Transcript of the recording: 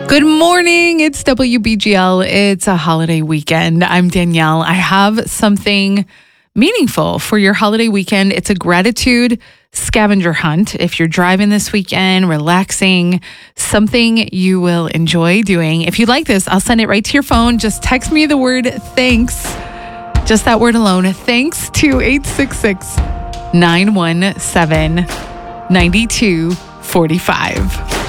Good morning. It's WBGL. It's a holiday weekend. I'm Danielle. I have something meaningful for your holiday weekend. It's a gratitude scavenger hunt. If you're driving this weekend, relaxing, something you will enjoy doing. If you like this, I'll send it right to your phone. Just text me the word thanks. Just that word alone. Thanks to 866 917 9245.